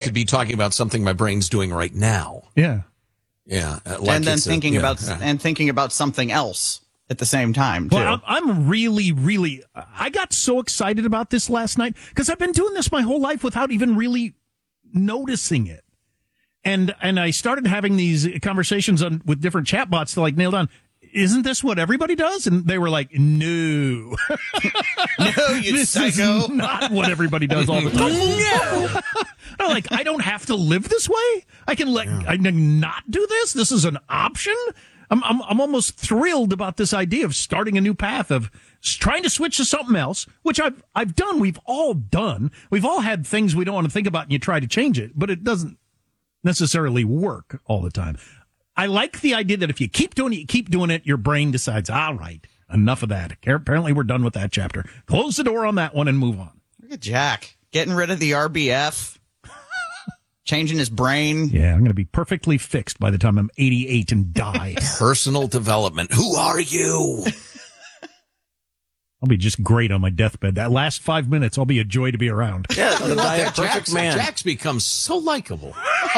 could be talking about something my brain's doing right now. Yeah. Yeah. And then thinking about something else at the same time, too. Well, I'm really, I got so excited about this last night because I've been doing this my whole life without even really noticing it. And I started having these conversations with different chatbots to nail down, isn't this what everybody does? And they were like, no. No, you this psycho. is not what everybody does all the time. No. I'm I don't have to live this way. I can I not do this. This is an option. I'm almost thrilled about this idea of starting a new path of trying to switch to something else, which I've done. We've all done. We've all had things we don't want to think about and you try to change it, but it doesn't necessarily work all the time. I like the idea that if you keep doing it, your brain decides, all right, enough of that. Apparently we're done with that chapter. Close the door on that one and move on. Look at Jack getting rid of the RBF, changing his brain. Yeah, I'm going to be perfectly fixed by the time I'm 88 and die. Personal development. Who are you? I'll be just great on my deathbed. That last 5 minutes, I'll be a joy to be around. Yeah, the perfect man. Jack's becomes so likable.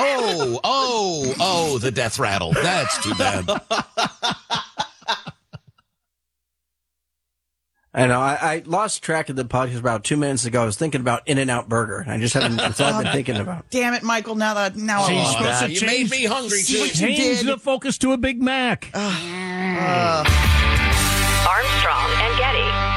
Oh, the death rattle. That's too bad. I know. I lost track of the podcast about 2 minutes ago. I was thinking about In-N-Out Burger. I just haven't. That's all I've been thinking about. Damn it, Michael! Now I lost that. You made me hungry too. Change the focus to a Big Mac. Armstrong and Getty.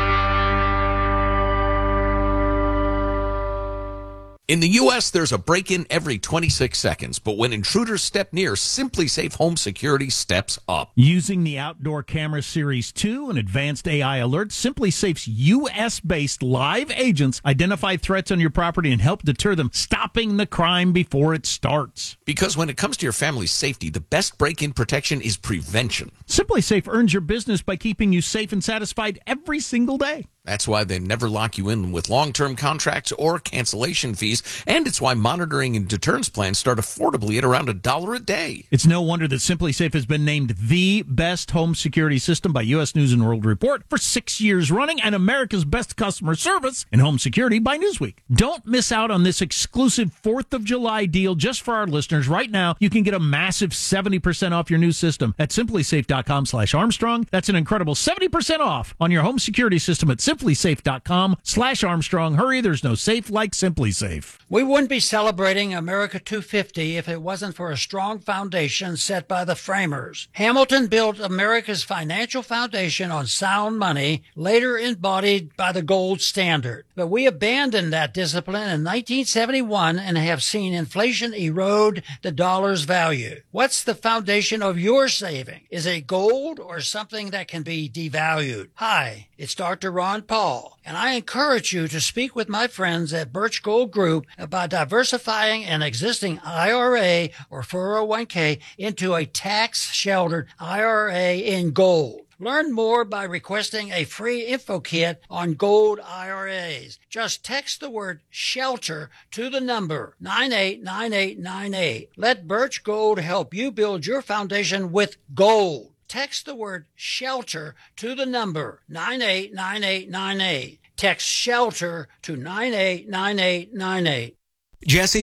In the U.S., there's a break-in every 26 seconds, but when intruders step near, SimpliSafe Home Security steps up. Using the Outdoor Camera Series 2 and advanced AI alerts, SimpliSafe's U.S.-based live agents identify threats on your property and help deter them, stopping the crime before it starts. Because when it comes to your family's safety, the best break-in protection is prevention. SimpliSafe earns your business by keeping you safe and satisfied every single day. That's why they never lock you in with long-term contracts or cancellation fees, and it's why monitoring and deterrence plans start affordably at around $1 a day. It's no wonder that SimpliSafe has been named the best home security system by U.S. News & World Report for 6 years running and America's best customer service in home security by Newsweek. Don't miss out on this exclusive 4th of July deal just for our listeners. Right now, you can get a massive 70% off your new system at simplisafe.com/Armstrong. That's an incredible 70% off on your home security system at simplisafe.com/Armstrong. Hurry, there's no safe like SimpliSafe. We wouldn't be celebrating America 250 if it wasn't for a strong foundation set by the framers. Hamilton built America's financial foundation on sound money, later embodied by the gold standard. But we abandoned that discipline in 1971 and have seen inflation erode the dollar's value. What's the foundation of your saving? Is it gold or something that can be devalued? Hi, it's Dr. Ron Paul, and I encourage you to speak with my friends at Birch Gold Group about diversifying an existing IRA or 401k into a tax-sheltered IRA in gold. Learn more by requesting a free info kit on gold IRAs. Just text the word SHELTER to the number 989898. Let Birch Gold help you build your foundation with gold. Text the word SHELTER to the number 989898. Text SHELTER to 989898. Jesse?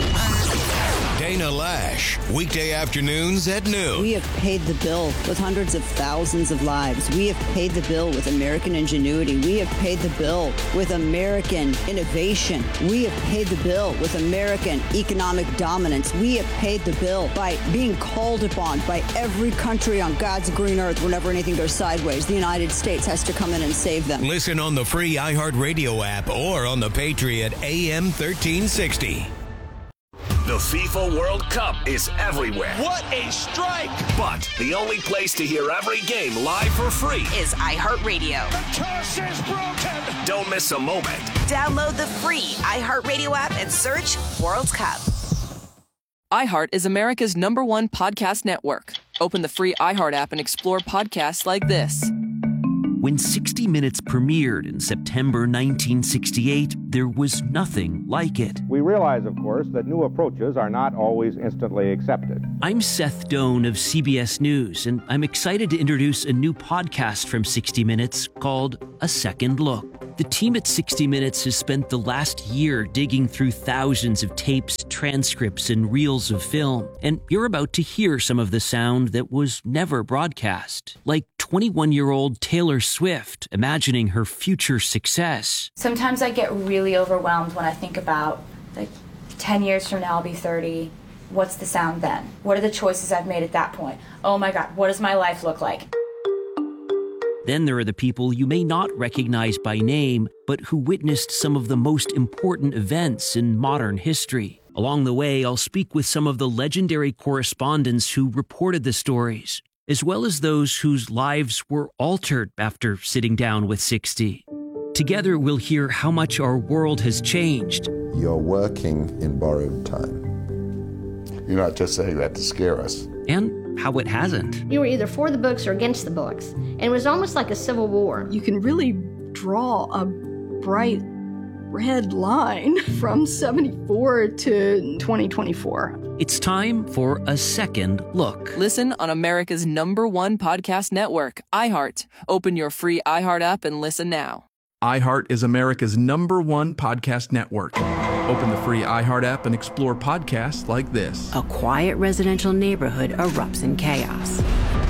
Dana Lash, weekday afternoons at noon. We have paid the bill with hundreds of thousands of lives. We have paid the bill with American ingenuity. We have paid the bill with American innovation. We have paid the bill with American economic dominance. We have paid the bill by being called upon by every country on God's green earth whenever anything goes sideways. The United States has to come in and save them. Listen on the free iHeartRadio app or on the Patriot AM 1360. The FIFA World Cup is everywhere. What a strike! But the only place to hear every game live for free is iHeartRadio. The curse is broken! Don't miss a moment. Download the free iHeartRadio app and search World Cup. iHeart is America's #1 podcast network. Open the free iHeart app and explore podcasts like this. When 60 Minutes premiered in September 1968, there was nothing like it. We realize, of course, that new approaches are not always instantly accepted. I'm Seth Doan of CBS News, and I'm excited to introduce a new podcast from 60 Minutes called A Second Look. The team at 60 Minutes has spent the last year digging through thousands of tapes, transcripts, and reels of film, and you're about to hear some of the sound that was never broadcast, like 21-year-old Taylor Swift imagining her future success. Sometimes I get really overwhelmed when I think about, 10 years from now I'll be 30. What's the sound then? What are the choices I've made at that point? Oh my God, what does my life look like? Then there are the people you may not recognize by name, but who witnessed some of the most important events in modern history. Along the way, I'll speak with some of the legendary correspondents who reported the stories, as well as those whose lives were altered after sitting down with 60. Together, we'll hear how much our world has changed. You're working in borrowed time. You're not just saying that to scare us. And how it hasn't. You were either for the books or against the books, and it was almost like a civil war. You can really draw a bright red line from 74 to 2024. It's time for a second look. Listen on America's #1 podcast network, iHeart. Open your free iHeart app and listen now. iHeart is America's #1 podcast network. Open the free iHeart app and explore podcasts like this. A quiet residential neighborhood erupts in chaos.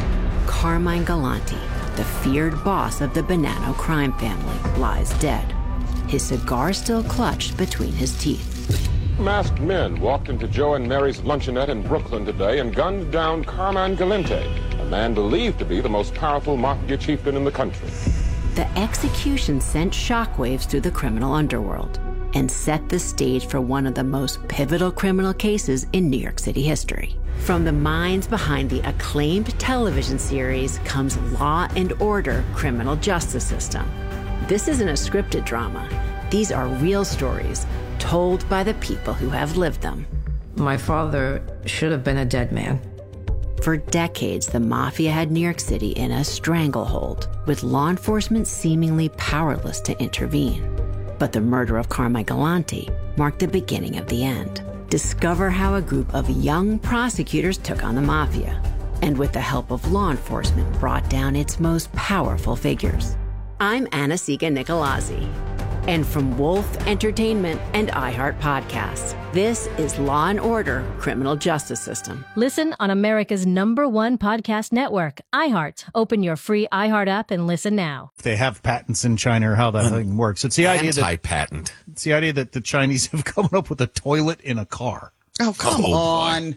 Carmine Galante, the feared boss of the Bonanno crime family, lies dead, his cigar still clutched between his teeth. Masked men walked into Joe and Mary's luncheonette in Brooklyn today and gunned down Carmine Galante, a man believed to be the most powerful mafia chieftain in the country. The execution sent shockwaves through the criminal underworld and set the stage for one of the most pivotal criminal cases in New York City history. From the minds behind the acclaimed television series comes Law and Order: Criminal Justice System. This isn't a scripted drama. These are real stories told by the people who have lived them. My father should have been a dead man. For decades, the mafia had New York City in a stranglehold, with law enforcement seemingly powerless to intervene. But the murder of Carmine Galante marked the beginning of the end. Discover how a group of young prosecutors took on the mafia, and with the help of law enforcement, brought down its most powerful figures. I'm Anna-Sigga Nicolazzi. And from Wolf Entertainment and iHeart Podcasts, this is Law & Order: Criminal Justice System. Listen on America's #1 podcast network, iHeart. Open your free iHeart app and listen now. They have patents in China or how that thing works. It's the idea that anti-patent. It's the idea that the Chinese have come up with a toilet in a car. Oh, come on.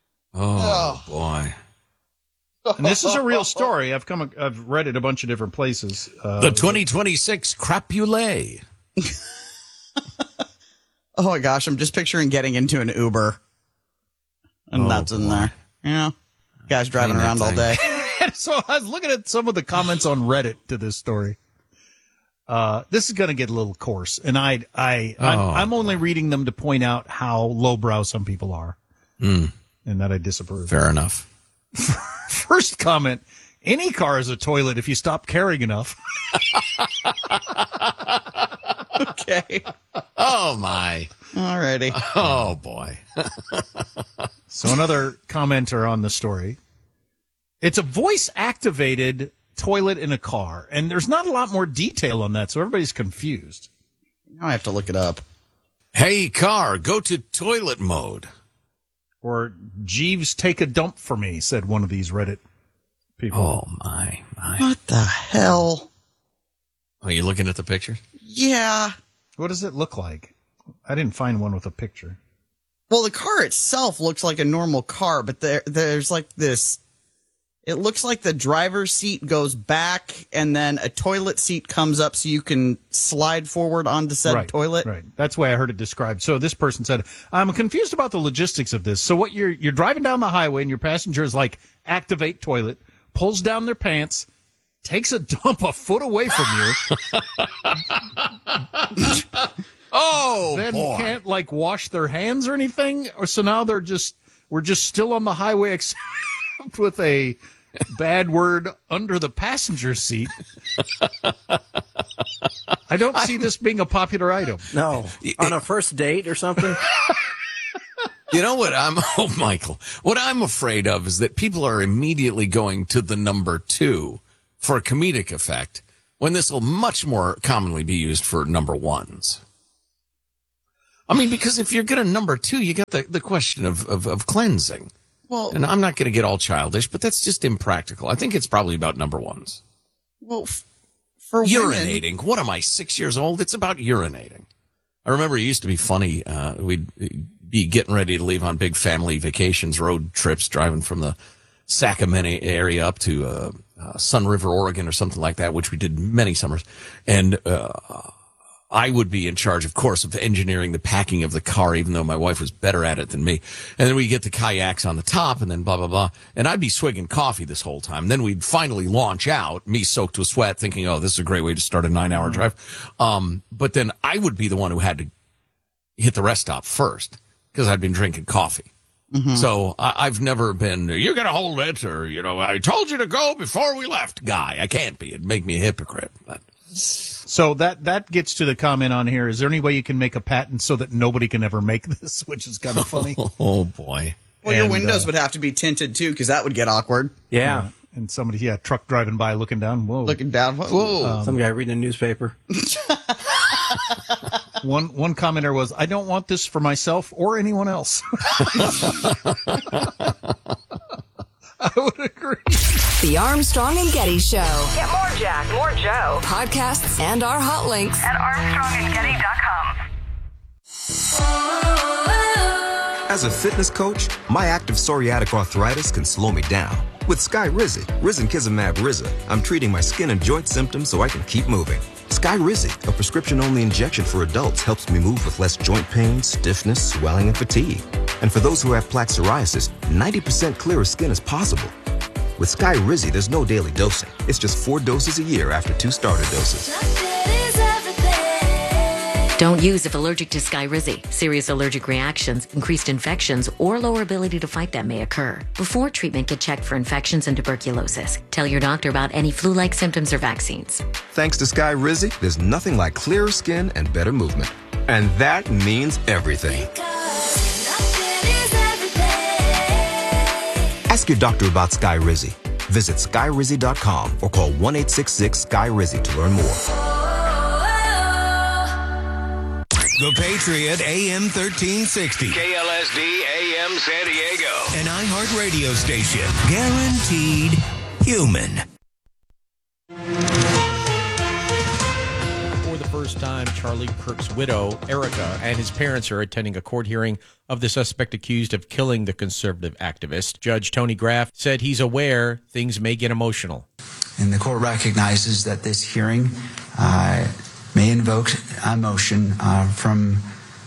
Oh, boy. And this is a real story. I've read it a bunch of different places. The 2026 crapule. Oh my gosh, I'm just picturing getting into an Uber. And that's in there. You know, guys driving around all day. So I was looking at some of the comments on Reddit to this story. This is going to get a little coarse, and I'm only reading them to point out how lowbrow some people are, and that I disapprove. Fair enough. First comment: any car is a toilet if you stop caring enough. Okay. Oh, my. Alrighty. Oh, boy. So another commenter on the story. It's a voice-activated toilet in a car, and there's not a lot more detail on that, so everybody's confused. Now I have to look it up. Hey, car, go to toilet mode. Or, Jeeves, take a dump for me, said one of these Reddit people. Oh, my. What the hell? Are you looking at the picture? Yeah. What does it look like? I didn't find one with a picture. Well, the car itself looks like a normal car, but there's like this. It looks like the driver's seat goes back, and then a toilet seat comes up so you can slide forward onto said toilet. Right. That's the way I heard it described. So this person said, I'm confused about the logistics of this. So what you're driving down the highway, and your passenger is like, activate toilet, pulls down their pants, takes a dump a foot away from you. Oh, then boy. Can't like wash their hands or anything, or so now we're just still on the highway except with a bad word under the passenger seat. I don't see this being a popular item. No, on a first date or something. You know what Michael, what I'm afraid of is that people are immediately going to the number 2 for a comedic effect when this will much more commonly be used for number ones. I mean, because if you're going to number two, you got the question of cleansing. Well, and I'm not going to get all childish, but that's just impractical. I think it's probably about number ones. Well, for urinating. women, What am I, 6 years old? It's about urinating. I remember it used to be funny. We'd be getting ready to leave on big family vacations, road trips, driving from the Sacramento area up to Sun River, Oregon, or something like that, which we did many summers. And I would be in charge, of course, of engineering the packing of the car, even though my wife was better at it than me. And then we get the kayaks on the top, and then blah, blah, blah. And I'd be swigging coffee this whole time. Then we'd finally launch out, me soaked with sweat, thinking, oh, this is a great way to start a 9-hour drive. But then I would be the one who had to hit the rest stop first, because I'd been drinking coffee. Mm-hmm. So I've never been, you're going to hold it, or, I told you to go before we left guy. I can't be. It'd make me a hypocrite. But So that gets to the comment on here. Is there any way you can make a patent so that nobody can ever make this, which is kind of funny? Oh, boy. Well, your windows would have to be tinted, too, because that would get awkward. Yeah. And somebody, truck driving by looking down. Whoa. Looking down. Whoa. Some guy reading a newspaper. One commenter was, I don't want this for myself or anyone else. I would agree. The Armstrong and Getty Show. Get more Jack, more Joe. Podcasts and our hot links at ArmstrongandGetty.com. As a fitness coach, my active psoriatic arthritis can slow me down. With Skyrizi, Risankizumab Riza, I'm treating my skin and joint symptoms so I can keep moving. Skyrizi, a prescription-only injection for adults, helps me move with less joint pain, stiffness, swelling, and fatigue. And for those who have plaque psoriasis, 90% clearer skin is possible. With Skyrizi, there's no daily dosing. It's just 4 doses a year after 2 starter doses. Don't use if allergic to Skyrizi. Serious allergic reactions, increased infections, or lower ability to fight them may occur. Before treatment, get checked for infections and tuberculosis. Tell your doctor about any flu-like symptoms or vaccines. Thanks to Skyrizi, there's nothing like clearer skin and better movement. And that means everything. Ask your doctor about Skyrizi. Visit Skyrizi.com or call 1-866-SKY-RIZZI to learn more. The Patriot AM 1360. KLSD AM San Diego. An iHeart radio station. Guaranteed human. For the first time, Charlie Kirk's widow, Erica, and his parents are attending a court hearing of the suspect accused of killing the conservative activist. Judge Tony Graff said he's aware things may get emotional. And the court recognizes that this hearing may invoke emotion from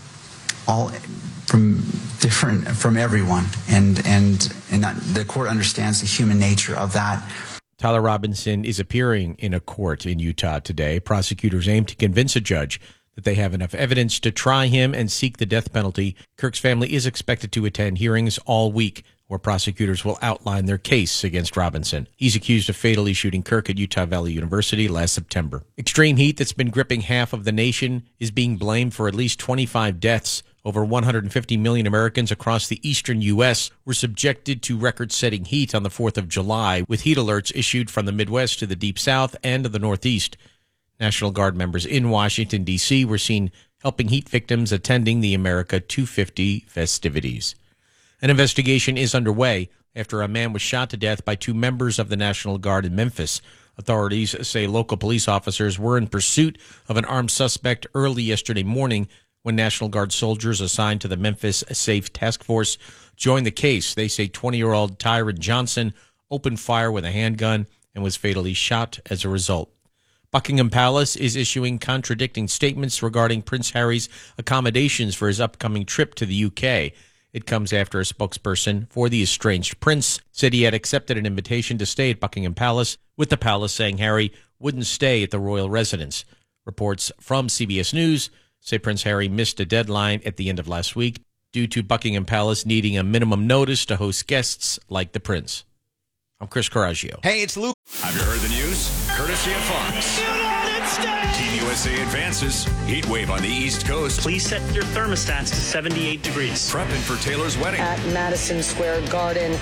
everyone, and the court understands the human nature of that. Tyler Robinson is appearing in a court in Utah today. Prosecutors aim to convince a judge that they have enough evidence to try him and seek the death penalty. Kirk's family is expected to attend hearings all week, where prosecutors will outline their case against Robinson. He's accused of fatally shooting Kirk at Utah Valley University last September. Extreme heat that's been gripping half of the nation is being blamed for at least 25 deaths. Over 150 million Americans across the eastern U.S. were subjected to record-setting heat on the 4th of July, with heat alerts issued from the Midwest to the Deep South and the Northeast. National Guard members in Washington, D.C. were seen helping heat victims attending the America 250 festivities. An investigation is underway after a man was shot to death by 2 members of the National Guard in Memphis. Authorities say local police officers were in pursuit of an armed suspect early yesterday morning when National Guard soldiers assigned to the Memphis Safe Task Force joined the case. They say 20-year-old Tyron Johnson opened fire with a handgun and was fatally shot as a result. Buckingham Palace is issuing contradicting statements regarding Prince Harry's accommodations for his upcoming trip to the UK. It comes after a spokesperson for the estranged prince said he had accepted an invitation to stay at Buckingham Palace, with the palace saying Harry wouldn't stay at the royal residence. Reports from CBS News say Prince Harry missed a deadline at the end of last week due to Buckingham Palace needing a minimum notice to host guests like the prince. I'm Chris Coraggio. Hey, it's Luke. Have you heard the news? Courtesy of Fox. Team USA advances. Heat wave on the East Coast. Please set your thermostats to 78 degrees. Prepping for Taylor's wedding. At Madison Square Garden.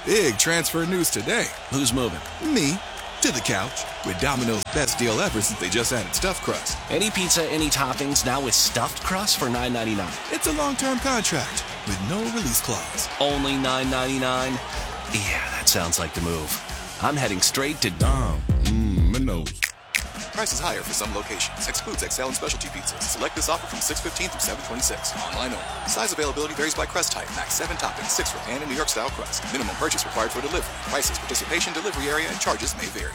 Big transfer news today. Who's moving? Me. To the couch. With Domino's best deal ever since they just added stuffed crust. Any pizza, any toppings, now with stuffed crust for $9.99. It's a long-term contract with no release clause. Only $9.99? Yeah, that sounds like the move. I'm heading straight to Domino's. Prices higher for some locations. Excludes XL and specialty pizzas. Select this offer from 6/15 through 7/26. Online only. Size availability varies by crust type. Max 7 toppings, 6 for pan and New York style crust. Minimum purchase required for delivery. Prices, participation, delivery area, and charges may vary.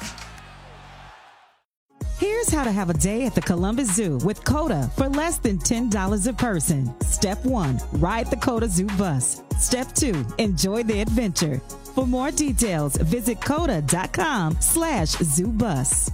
Here's how to have a day at the Columbus Zoo with CODA for less than $10 a person. Step 1, ride the CODA Zoo bus. Step 2, enjoy the adventure. For more details, visit coda.com/zoobus.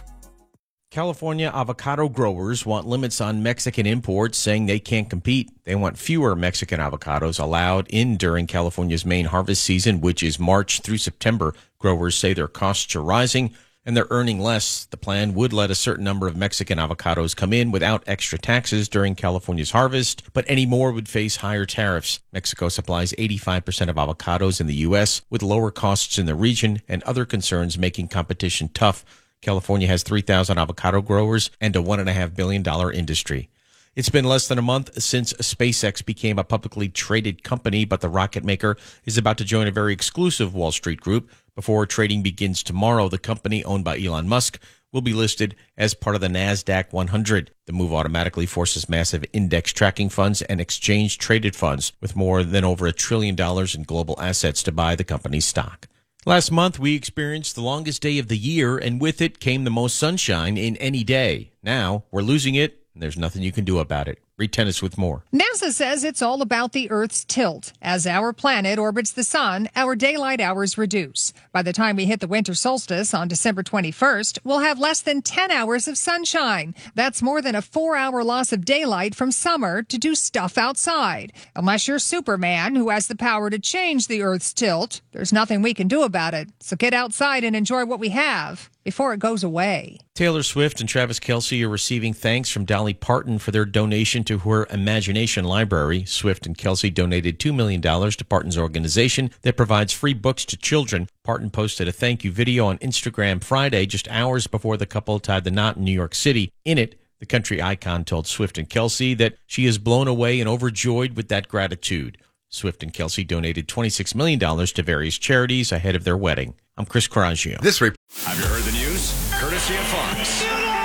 California avocado growers want limits on Mexican imports, saying they can't compete. They want fewer Mexican avocados allowed in during California's main harvest season, which is March through September. Growers say their costs are rising and they're earning less. The plan would let a certain number of Mexican avocados come in without extra taxes during California's harvest, but any more would face higher tariffs. Mexico supplies 85% of avocados in the U.S., with lower costs in the region and other concerns making competition tough. California has 3,000 avocado growers and a $1.5 billion industry. It's been less than a month since SpaceX became a publicly traded company, but the rocket maker is about to join a very exclusive Wall Street group. Before trading begins tomorrow, the company, owned by Elon Musk, will be listed as part of the NASDAQ 100. The move automatically forces massive index tracking funds and exchange-traded funds with more than over $1 trillion in global assets to buy the company's stock. Last month, we experienced the longest day of the year, and with it came the most sunshine in any day. Now, we're losing it, and there's nothing you can do about it. Read Tennis with more. NASA says it's all about the Earth's tilt. As our planet orbits the sun, our daylight hours reduce. By the time we hit the winter solstice on December 21st, we'll have less than 10 hours of sunshine. That's more than a 4-hour loss of daylight from summer to do stuff outside. Unless you're Superman, who has the power to change the Earth's tilt, there's nothing we can do about it. So get outside and enjoy what we have before it goes away. Taylor Swift and Travis Kelce are receiving thanks from Dolly Parton for their donation to her Imagination Library. Swift and Kelce donated $2 million to Parton's organization that provides free books to children. Parton posted a thank you video on Instagram Friday, just hours before the couple tied the knot in New York City. In it, the country icon told Swift and Kelce that she is blown away and overjoyed with that gratitude. Swift and Kelce donated $26 million to various charities ahead of their wedding. I'm Chris Coraggio. Have you heard the news? Courtesy of Fox.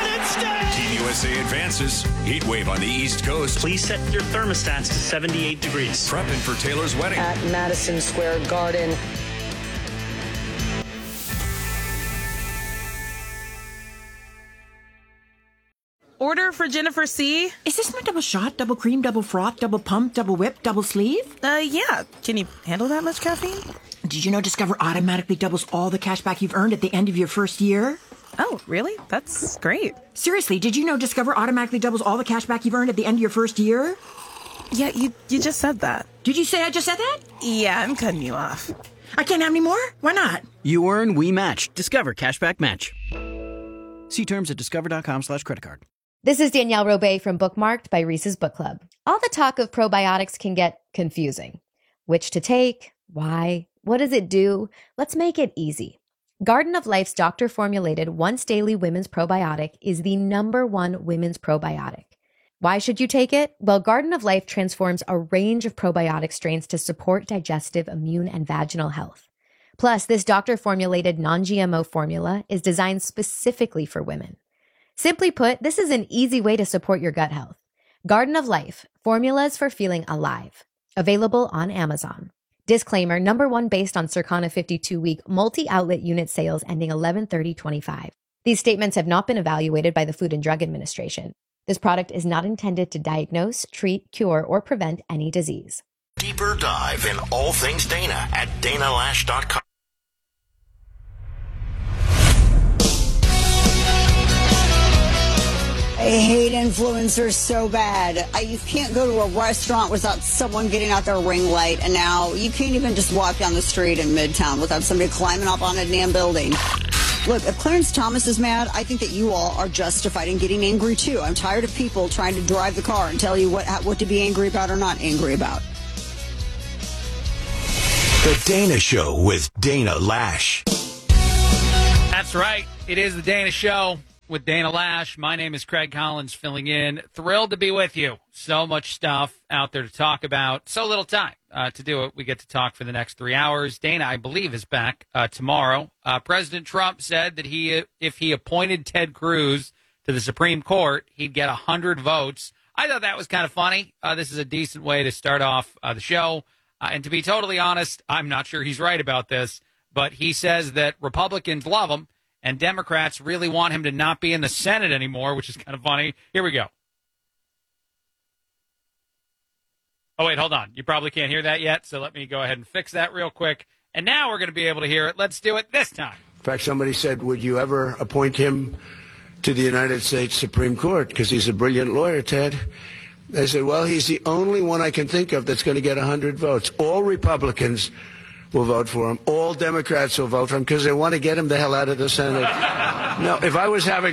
Team USA advances. Heat wave on the East Coast. Please set your thermostats to 78 degrees. Prepping for Taylor's wedding. At Madison Square Garden. Order for Jennifer C. Is this my double shot, double cream, double froth, double pump, double whip, double sleeve? Yeah. Can you handle that much caffeine? Did you know Discover automatically doubles all the cash back you've earned at the end of your first year? Oh, really? That's great. Seriously, did you know Discover automatically doubles all the cash back you've earned at the end of your first year? Yeah, you just said that. Did you say I just said that? Yeah, I'm cutting you off. I can't have any more? Why not? You earn, we match. Discover Cashback Match. See terms at discover.com/creditcard. This is Danielle Robay from Bookmarked by Reese's Book Club. All the talk of probiotics can get confusing. Which to take? Why? What does it do? Let's make it easy. Garden of Life's doctor-formulated once-daily women's probiotic is the #1 women's probiotic. Why should you take it? Well, Garden of Life transforms a range of probiotic strains to support digestive, immune, and vaginal health. Plus, this doctor-formulated non-GMO formula is designed specifically for women. Simply put, this is an easy way to support your gut health. Garden of Life, formulas for feeling alive. Available on Amazon. Disclaimer, #1 based on Circana 52-week multi-outlet unit sales ending 11/30/25. These statements have not been evaluated by the Food and Drug Administration. This product is not intended to diagnose, treat, cure, or prevent any disease. Deeper dive in all things Dana at DanaLash.com. I hate influencers so bad. You can't go to a restaurant without someone getting out their ring light, and now you can't even just walk down the street in Midtown without somebody climbing up on a damn building. Look, if Clarence Thomas is mad, I think that you all are justified in getting angry too. I'm tired of people trying to drive the car and tell you what to be angry about or not angry about. The Dana Show with Dana Lash. That's right. It is the Dana Show with Dana Lash. My name is Craig Collins, filling in. Thrilled to be with you. So much stuff out there to talk about. So little time to do it. We get to talk for the next 3 hours. Dana, I believe, is back tomorrow. President Trump said that if he appointed Ted Cruz to the Supreme Court, he'd get 100 votes. I thought that was kind of funny. This is a decent way to start off the show. And to be totally honest, I'm not sure he's right about this, but he says that Republicans love him and Democrats really want him to not be in the Senate anymore, which is kind of funny. Here we go. Oh, wait, hold on. You probably can't hear that yet, so let me go ahead and fix that real quick. And now we're going to be able to hear it. Let's do it this time. In fact, somebody said, would you ever appoint him to the United States Supreme Court? Because he's a brilliant lawyer, Ted. I said, well, he's the only one I can think of that's going to get 100 votes. All Republicans will vote for him. All Democrats will vote for him because they want to get him the hell out of the Senate. No, if I was having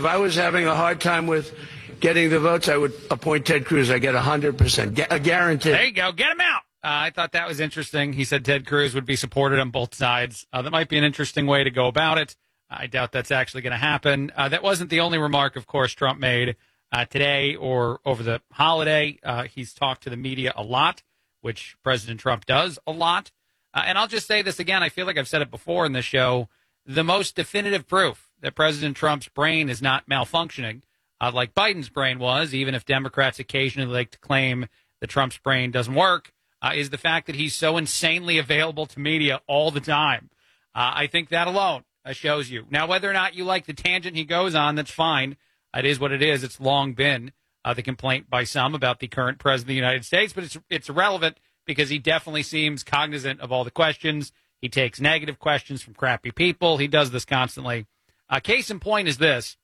a hard time with getting the votes, I would appoint Ted Cruz. I get 100%, a guarantee. There you go. Get him out. I thought that was interesting. He said Ted Cruz would be supported on both sides. That might be an interesting way to go about it. I doubt that's actually going to happen. That wasn't the only remark, of course, Trump made today or over the holiday. He's talked to the media a lot, which President Trump does a lot. And I'll just say this again. I feel like I've said it before in this show. The most definitive proof that President Trump's brain is not malfunctioning, like Biden's brain was, even if Democrats occasionally like to claim that Trump's brain doesn't work, is the fact that he's so insanely available to media all the time. I think that alone shows you. Now, whether or not you like the tangent he goes on, that's fine. It is what it is. It's long been the complaint by some about the current president of the United States, but it's irrelevant because he definitely seems cognizant of all the questions. He takes negative questions from crappy people. He does this constantly. Case in point is this.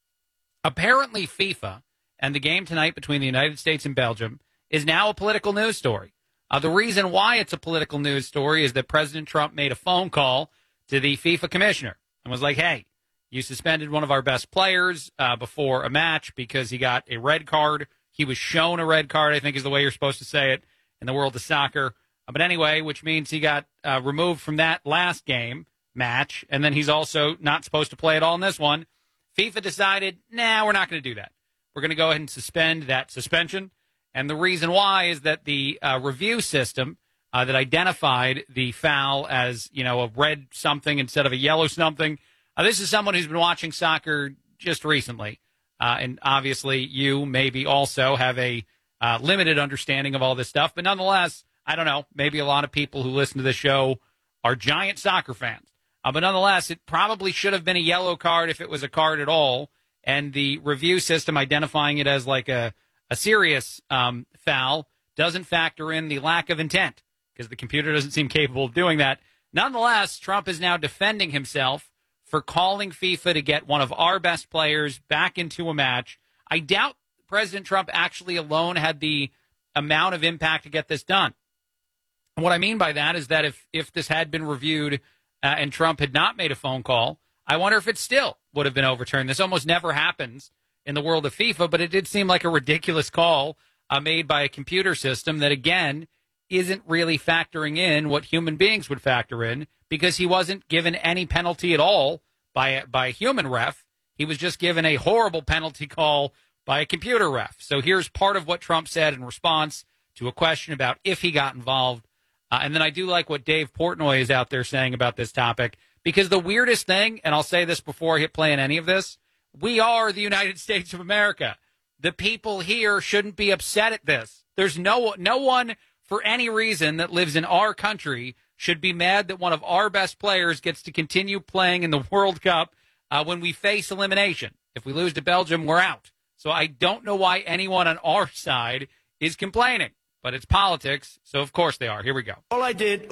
Apparently FIFA and the game tonight between the United States and Belgium is now a political news story. The reason why it's a political news story is that President Trump made a phone call to the FIFA commissioner and was like, hey, you suspended one of our best players before a match because he got a red card. He was shown a red card, I think is the way you're supposed to say it in the world of soccer. But anyway, which means he got removed from that last game match, and then he's also not supposed to play at all in this one. FIFA decided, we're not going to do that. We're going to go ahead and suspend that suspension. And the reason why is that the review system that identified the foul as, a red something instead of a yellow something. This is someone who's been watching soccer just recently. And obviously you maybe also have a limited understanding of all this stuff. But nonetheless, I don't know, maybe a lot of people who listen to this show are giant soccer fans. But nonetheless, it probably should have been a yellow card if it was a card at all. And the review system identifying it as like a serious foul doesn't factor in the lack of intent because the computer doesn't seem capable of doing that. Nonetheless, Trump is now defending himself for calling FIFA to get one of our best players back into a match. I doubt President Trump actually alone had the amount of impact to get this done. And what I mean by that is that if this had been reviewed and Trump had not made a phone call, I wonder if it still would have been overturned. This almost never happens in the world of FIFA, but it did seem like a ridiculous call made by a computer system that, again, isn't really factoring in what human beings would factor in because he wasn't given any penalty at all by a human ref. He was just given a horrible penalty call by a computer ref. So here's part of what Trump said in response to a question about if he got involved. And then I do like what Dave Portnoy is out there saying about this topic, because the weirdest thing, and I'll say this before I hit play on any of this, we are the United States of America. The people here shouldn't be upset at this. There's no one for any reason that lives in our country should be mad that one of our best players gets to continue playing in the World Cup when we face elimination. If we lose to Belgium, we're out. So I don't know why anyone on our side is complaining, but it's politics, so of course they are. Here we go. All I did,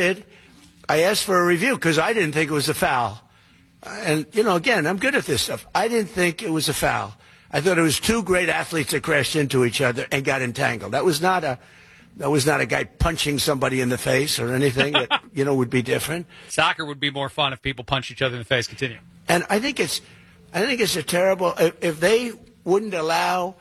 I asked for a review because I didn't think it was a foul. And, again, I'm good at this stuff. I didn't think it was a foul. I thought it was two great athletes that crashed into each other and got entangled. That was not a guy punching somebody in the face or anything that, would be different. Soccer would be more fun if people punch each other in the face. Continue. And I think it's a terrible, if they wouldn't allow,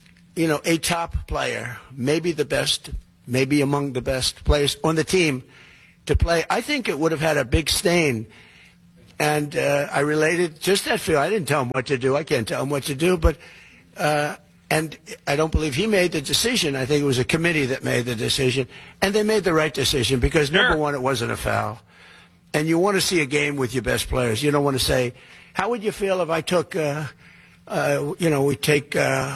a top player, maybe the best, maybe among the best players on the team, to play. I think it would have had a big stain. And I related just that feel. I didn't tell him what to do. I can't tell him what to do. But and I don't believe he made the decision. I think it was a committee that made the decision. And they made the right decision because, number one, it wasn't a foul. And you want to see a game with your best players. You don't want to say, how would you feel if I took, we take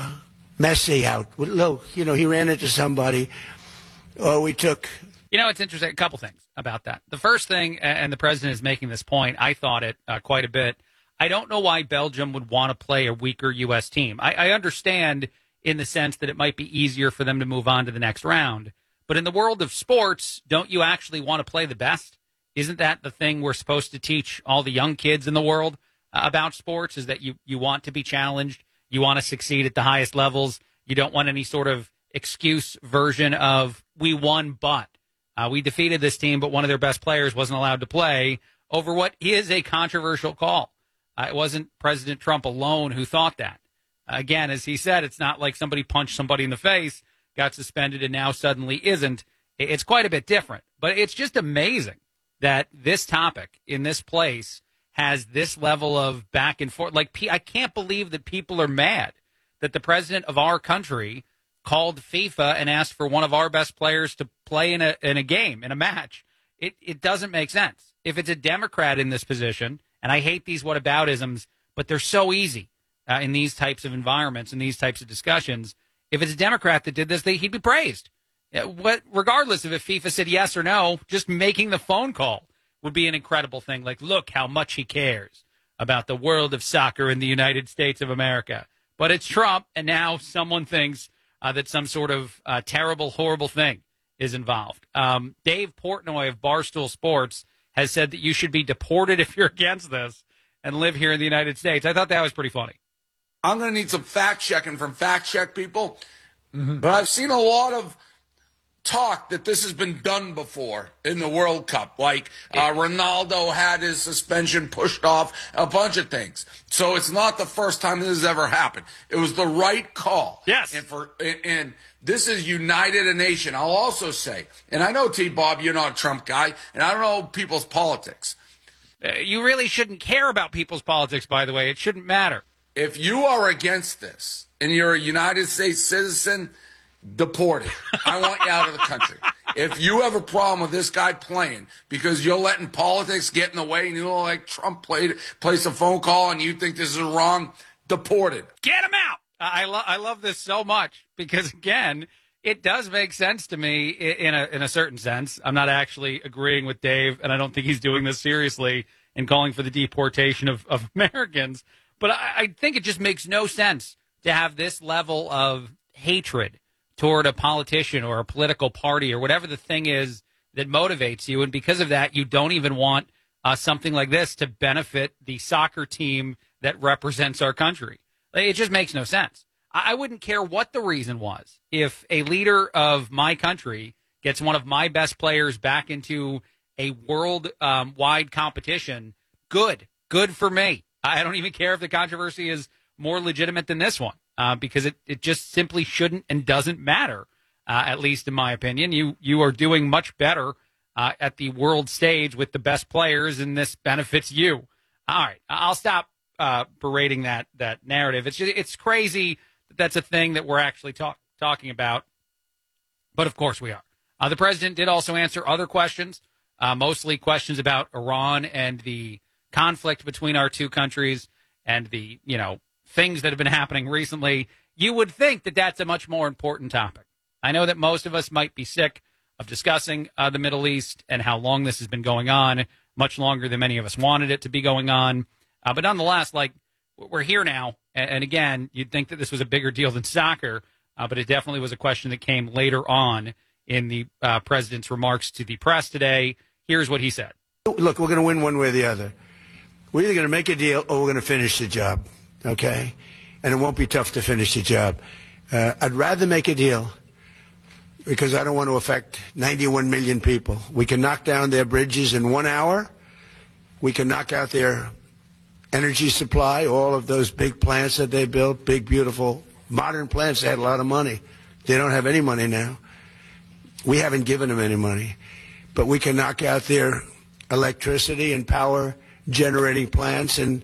Messi out? Look, he ran into somebody. Or we took... It's interesting. A couple things about that. The first thing, and the president is making this point, I thought it quite a bit. I don't know why Belgium would want to play a weaker U.S. team. I understand in the sense that it might be easier for them to move on to the next round. But in the world of sports, don't you actually want to play the best? Isn't that the thing we're supposed to teach all the young kids in the world about sports, is that you want to be challenged, you want to succeed at the highest levels, you don't want any sort of excuse version of, we won, but we defeated this team, but one of their best players wasn't allowed to play over what is a controversial call. It wasn't President Trump alone who thought that. Again, as he said, it's not like somebody punched somebody in the face, got suspended, and now suddenly isn't. It's quite a bit different. But it's just amazing that this topic in this place has this level of back and forth. Like, I can't believe that people are mad that the president of our country called FIFA and asked for one of our best players to play in a game, in a match. It doesn't make sense. If it's a Democrat in this position, and I hate these whataboutisms, but they're so easy in these types of environments and these types of discussions. If it's a Democrat that did this, he'd be praised. Regardless of if FIFA said yes or no, just making the phone call would be an incredible thing. Like, look how much he cares about the world of soccer in the United States of America. But it's Trump, and now someone thinks that some sort of terrible, horrible thing is involved. Dave Portnoy of Barstool Sports has said that you should be deported if you're against this and live here in the United States. I thought that was pretty funny. I'm going to need some fact-checking from fact-check people. Mm-hmm. But I've seen a lot of talk that this has been done before in the World Cup. Like Ronaldo had his suspension pushed off, a bunch of things. So it's not the first time this has ever happened. It was the right call. Yes. And this is united a nation. I'll also say, and I know, T-Bob, you're not a Trump guy, and I don't know people's politics. You really shouldn't care about people's politics, by the way. It shouldn't matter. If you are against this and you're a United States citizen, deported. I want you out of the country. If you have a problem with this guy playing because you're letting politics get in the way and you don't like Trump place a phone call and you think this is wrong, deported. Get him out. I love this so much because, again, it does make sense to me in a certain sense. I'm not actually agreeing with Dave, and I don't think he's doing this seriously in calling for the deportation of Americans. But I think it just makes no sense to have this level of hatred toward a politician or a political party or whatever the thing is that motivates you. And because of that, you don't even want something like this to benefit the soccer team that represents our country. It just makes no sense. I wouldn't care what the reason was. If a leader of my country gets one of my best players back into a world-wide competition, good for me. I don't even care if the controversy is more legitimate than this one. Because it just simply shouldn't and doesn't matter, at least in my opinion. You are doing much better at the world stage with the best players, and this benefits you. All right, I'll stop berating that narrative. It's crazy that that's a thing that we're actually talking about, but of course we are. The president did also answer other questions, mostly questions about Iran and the conflict between our two countries and the, things that have been happening recently. You would think that that's a much more important topic. I know that most of us might be sick of discussing the Middle East and how long this has been going on, much longer than many of us wanted it to be going on. But nonetheless, we're here now. And again, you'd think that this was a bigger deal than soccer, but it definitely was a question that came later on in the president's remarks to the press today. Here's what he said. Look, we're going to win one way or the other. We're either going to make a deal or we're going to finish the job. Okay? And it won't be tough to finish the job. I'd rather make a deal because I don't want to affect 91 million people. We can knock down their bridges in 1 hour. We can knock out their energy supply, all of those big plants that they built, big, beautiful, modern plants. They had a lot of money. They don't have any money now. We haven't given them any money. but we can knock out their electricity and power generating plants in,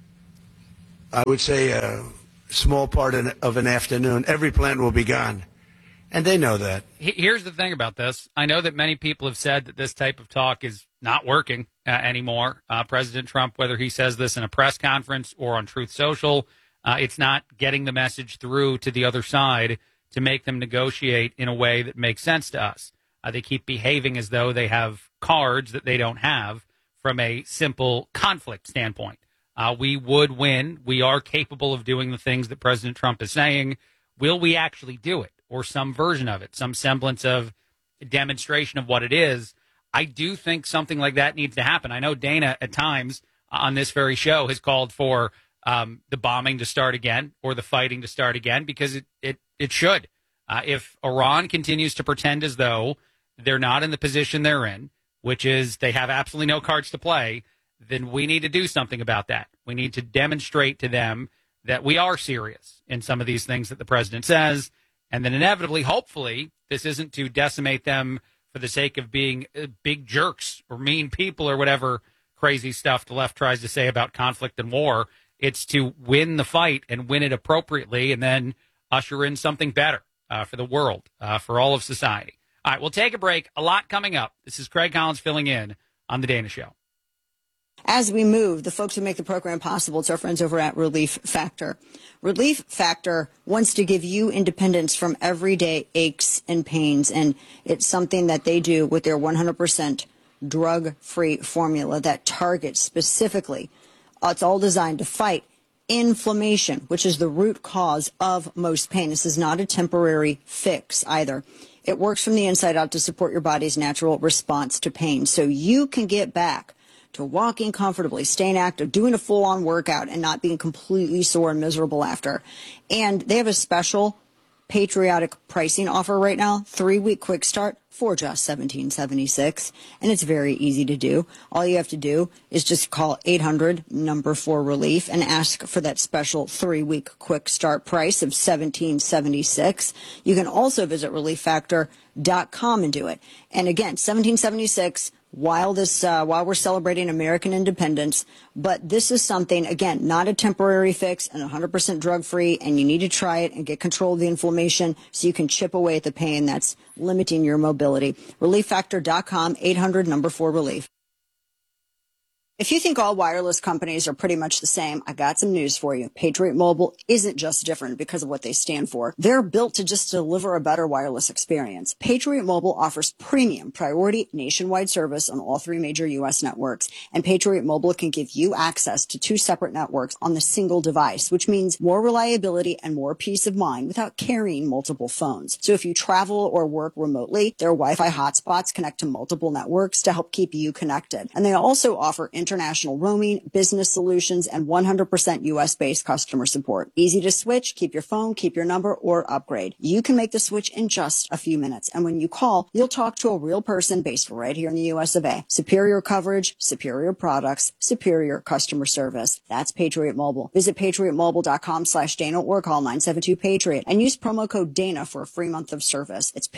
I would say, a small part of an afternoon. Every plant will be gone. And they know that. Here's the thing about this. I know that many people have said that this type of talk is not working anymore. President Trump, whether he says this in a press conference or on Truth Social, it's not getting the message through to the other side to make them negotiate in a way that makes sense to us. They keep behaving as though they have cards that they don't have from a simple conflict standpoint. We would win. We are capable of doing the things that President Trump is saying. Will we actually do it? Or some version of it, some semblance of demonstration of what it is? I do think something like that needs to happen. I know Dana at times on this very show has called for the bombing to start again or the fighting to start again, because it should. If Iran continues to pretend as though they're not in the position they're in, which is they have absolutely no cards to play, then we need to do something about that. We need to demonstrate to them that we are serious in some of these things that the president says. And then inevitably, hopefully, this isn't to decimate them for the sake of being big jerks or mean people or whatever crazy stuff the left tries to say about conflict and war. It's to win the fight and win it appropriately and then usher in something better for the world, for all of society. All right, we'll take a break. A lot coming up. This is Craig Collins filling in on The Dana Show. As we move, the folks who make the program possible, it's our friends over at Relief Factor. Relief Factor wants to give you independence from everyday aches and pains, and it's something that they do with their 100% drug-free formula that targets specifically. It's all designed to fight inflammation, which is the root cause of most pain. This is not a temporary fix either. It works from the inside out to support your body's natural response to pain, so you can get back to walking comfortably, staying active, doing a full-on workout, and not being completely sore and miserable after. And they have a special patriotic pricing offer right now, 3-week quick start for just $17.76, and it's very easy to do. All you have to do is just call 800-4RELIEF and ask for that special 3-week quick start price of $17.76. You can also visit ReliefFactor.com and do it. And again, $17.76 while we're celebrating American independence. But this is something, again, not a temporary fix and 100% drug-free, and you need to try it and get control of the inflammation so you can chip away at the pain that's limiting your mobility. ReliefFactor.com, 800-4RELIEF. If you think all wireless companies are pretty much the same, I got some news for you. Patriot Mobile isn't just different because of what they stand for. They're built to just deliver a better wireless experience. Patriot Mobile offers premium priority nationwide service on all 3 major U.S. networks. And Patriot Mobile can give you access to 2 separate networks on the single device, which means more reliability and more peace of mind without carrying multiple phones. So if you travel or work remotely, their Wi-Fi hotspots connect to multiple networks to help keep you connected. And they also offer international roaming, business solutions, and 100% U.S.-based customer support. Easy to switch, keep your phone, keep your number, or upgrade. You can make the switch in just a few minutes. And when you call, you'll talk to a real person based right here in the U.S. of A. Superior coverage, superior products, superior customer service. That's Patriot Mobile. Visit patriotmobile.com/Dana or call 972-PATRIOT and use promo code Dana for a free month of service. It's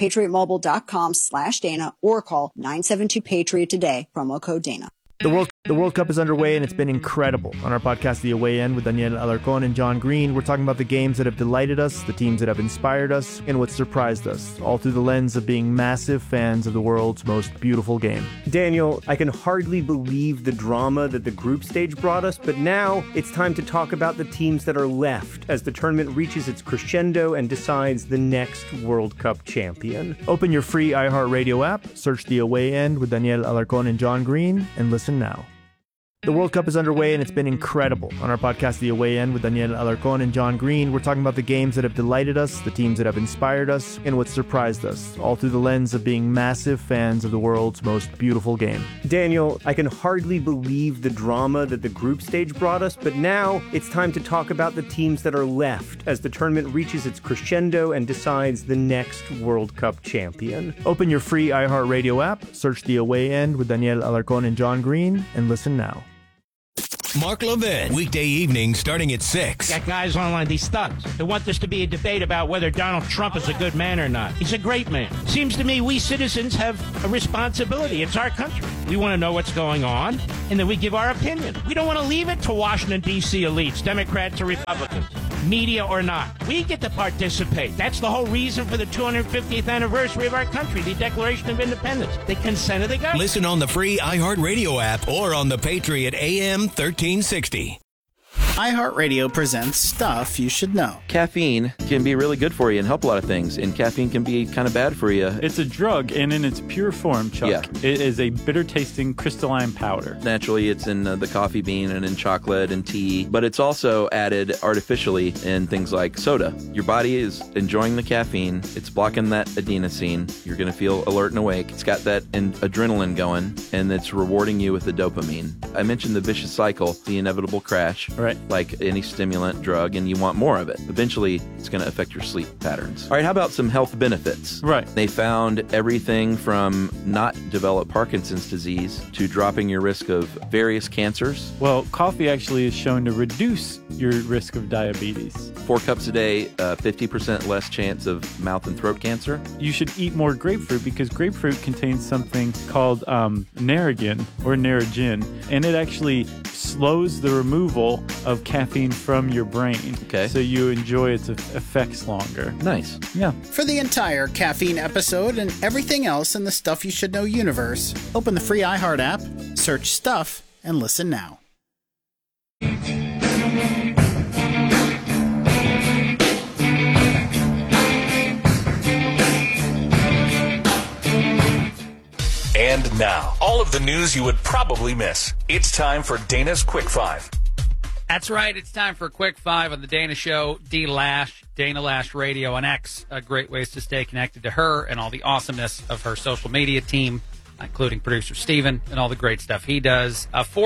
patriotmobile.com/Dana or call 972-PATRIOT today, promo code Dana. The World Cup is underway, and it's been incredible. On our podcast, The Away End, with Daniel Alarcón and John Green, we're talking about the games that have delighted us, the teams that have inspired us, and what surprised us, all through the lens of being massive fans of the world's most beautiful game. Daniel, I can hardly believe the drama that the group stage brought us, but now it's time to talk about the teams that are left as the tournament reaches its crescendo and decides the next World Cup champion. Open your free iHeartRadio app, search The Away End with Daniel Alarcón and John Green, and listen now. The World Cup is underway, and it's been incredible. On our podcast, The Away End, with Daniel Alarcón and John Green, we're talking about the games that have delighted us, the teams that have inspired us, and what surprised us, all through the lens of being massive fans of the world's most beautiful game. Daniel, I can hardly believe the drama that the group stage brought us, but now it's time to talk about the teams that are left as the tournament reaches its crescendo and decides the next World Cup champion. Open your free iHeartRadio app, search The Away End with Daniel Alarcón and John Green, and listen now. Mark Levin, weekday evening starting at 6. Got guys online, these thugs. They want this to be a debate about whether Donald Trump is a good man or not. He's a great man. Seems to me we citizens have a responsibility. It's our country. We want to know what's going on, and then we give our opinion. We don't want to leave it to Washington, D.C. elites, Democrats or Republicans, media or not. We get to participate. That's the whole reason for the 250th anniversary of our country, the Declaration of Independence. The consent of the government. Listen on the free iHeartRadio app or on the Patriot AM 1360. iHeartRadio presents Stuff You Should Know. Caffeine can be really good for you and help a lot of things, and caffeine can be kind of bad for you. It's a drug, and in its pure form, Chuck, it is a bitter-tasting crystalline powder. Naturally, it's in the coffee bean and in chocolate and tea, but it's also added artificially in things like soda. Your body is enjoying the caffeine. It's blocking that adenosine. You're going to feel alert and awake. It's got that adrenaline going, and it's rewarding you with the dopamine. I mentioned the vicious cycle, the inevitable crash. Right. Like any stimulant drug, and you want more of it. Eventually, it's going to affect your sleep patterns. All right, how about some health benefits? Right. They found everything from not develop Parkinson's disease to dropping your risk of various cancers. Well, coffee actually is shown to reduce your risk of diabetes. 4 cups a day, 50% less chance of mouth and throat cancer. You should eat more grapefruit because grapefruit contains something called Narragin or Narragin, and it actually slows the removal of caffeine from your brain. Okay. So you enjoy its effects longer. Nice. Yeah. For the entire caffeine episode and everything else in the Stuff You Should Know universe, open the free iHeart app, search Stuff, and listen now. And now, all of the news you would probably miss. It's time for Dana's Quick 5. That's right. It's time for a Quick 5 on the Dana Show. D-Lash, Dana Lash Radio on X. Great ways to stay connected to her and all the awesomeness of her social media team, including producer Steven and all the great stuff he does.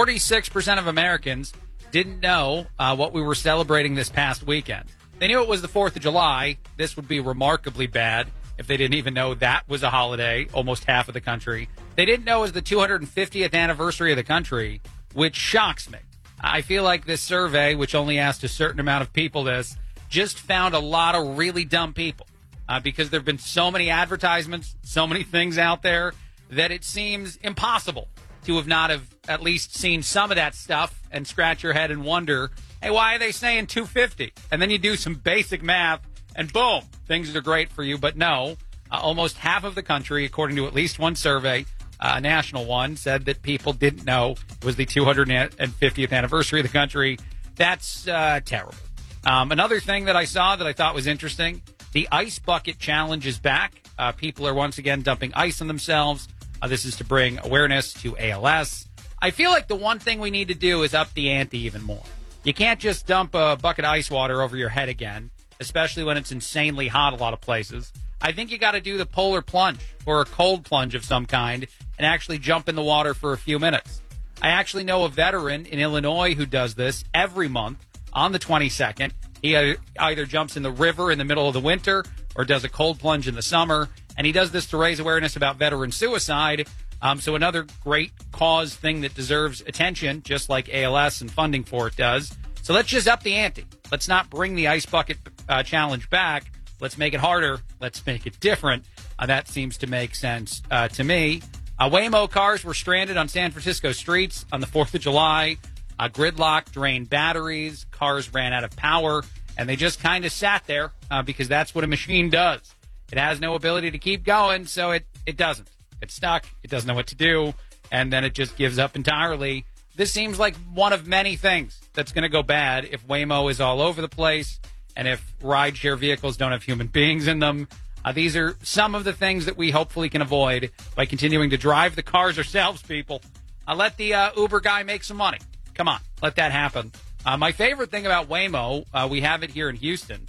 46% of Americans didn't know what we were celebrating this past weekend. They knew it was the 4th of July. This would be remarkably bad if they didn't even know that was a holiday, almost half of the country. They didn't know it was the 250th anniversary of the country, which shocks me. I feel like this survey, which only asked a certain amount of people this, just found a lot of really dumb people because there have been so many advertisements, so many things out there that it seems impossible to have not have at least seen some of that stuff and scratch your head and wonder, hey, why are they saying 250? And then you do some basic math and boom, things are great for you. But no, almost half of the country, according to at least one survey, a national one, said that people didn't know it was the 250th anniversary of the country. That's terrible. Another thing that I saw that I thought was interesting, the Ice Bucket Challenge is back. People are once again dumping ice on themselves. This is to bring awareness to ALS. I feel like the one thing we need to do is up the ante even more. You can't just dump a bucket of ice water over your head again, especially when it's insanely hot a lot of places. I think you got to do the polar plunge or a cold plunge of some kind and actually jump in the water for a few minutes. I actually know a veteran in Illinois who does this every month on the 22nd. He either jumps in the river in the middle of the winter or does a cold plunge in the summer. And he does this to raise awareness about veteran suicide. So another great cause thing that deserves attention, just like ALS and funding for it does. So let's just up the ante. Let's not bring the Ice Bucket Challenge back. Let's make it harder. Let's make it different. That seems to make sense to me. Waymo cars were stranded on San Francisco streets on the 4th of July. Gridlock drained batteries. Cars ran out of power. And they just kind of sat there because that's what a machine does. It has no ability to keep going, so it doesn't. It's stuck. It doesn't know what to do. And then it just gives up entirely. This seems like one of many things that's going to go bad if Waymo is all over the place and if rideshare vehicles don't have human beings in them. These are some of the things that we hopefully can avoid by continuing to drive the cars ourselves, people. Let the Uber guy make some money. Come on, let that happen. My favorite thing about Waymo, we have it here in Houston,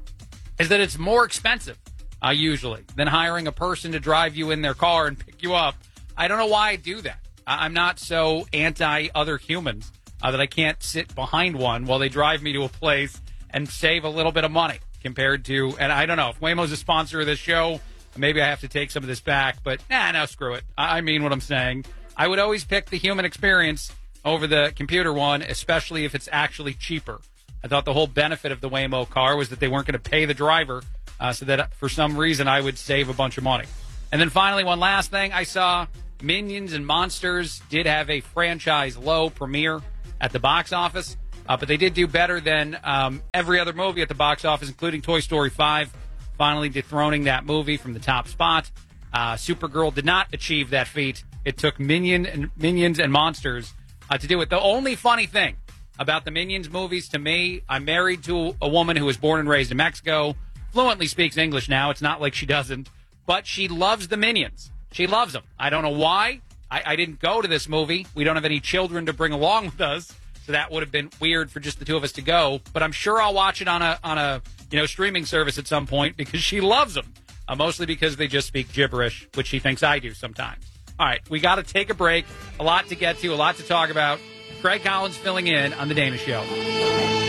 is that it's more expensive, usually, than hiring a person to drive you in their car and pick you up. I don't know why I do that. I'm not so anti-other humans that I can't sit behind one while they drive me to a place and save a little bit of money compared to, and I don't know, if Waymo's a sponsor of this show, maybe I have to take some of this back, but no, screw it. I mean what I'm saying. I would always pick the human experience over the computer one, especially if it's actually cheaper. I thought the whole benefit of the Waymo car was that they weren't going to pay the driver, so that for some reason I would save a bunch of money. And then finally, one last thing I saw, Minions and Monsters did have a franchise low premiere at the box office, but they did do better than every other movie at the box office, including Toy Story 5, finally dethroning that movie from the top spot. Supergirl did not achieve that feat. It took Minions and Monsters to do it. The only funny thing about the Minions movies to me, I'm married to a woman who was born and raised in Mexico, fluently speaks English now. It's not like she doesn't, but she loves the Minions. She loves them. I don't know why. I didn't go to this movie. We don't have any children to bring along with us, so that would have been weird for just the two of us to go. But I'm sure I'll watch it on a streaming service at some point because she loves them, mostly because they just speak gibberish, which she thinks I do sometimes. All right, we got to take a break. A lot to get to, a lot to talk about. Craig Collins filling in on The Dana Show.